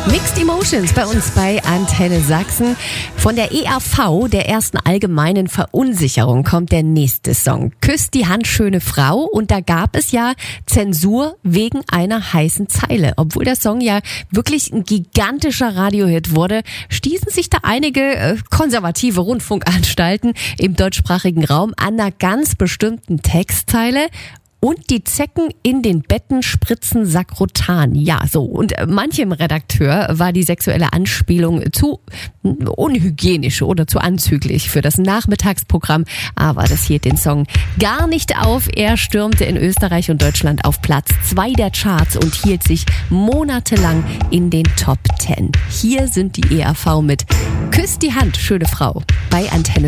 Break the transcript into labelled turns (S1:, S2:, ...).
S1: Mixed Emotions bei uns bei Antenne Sachsen. Von der ERV, der ersten allgemeinen Verunsicherung, kommt der nächste Song. Küsst die Hand, schöne Frau. Und da gab es ja Zensur wegen einer heißen Zeile. Obwohl der Song ja wirklich ein gigantischer Radiohit wurde, stießen sich da einige konservative Rundfunkanstalten im deutschsprachigen Raum an einer ganz bestimmten Textzeile. Und die Zecken in den Betten spritzen Sakrotan. Ja, so. Und manchem Redakteur war die sexuelle Anspielung zu unhygienisch oder zu anzüglich für das Nachmittagsprogramm. Aber das hielt den Song gar nicht auf. Er stürmte in Österreich und Deutschland auf Platz 2 der Charts und hielt sich monatelang in den Top 10. Hier sind die ERV mit Küsst die Hand, schöne Frau bei Antenne.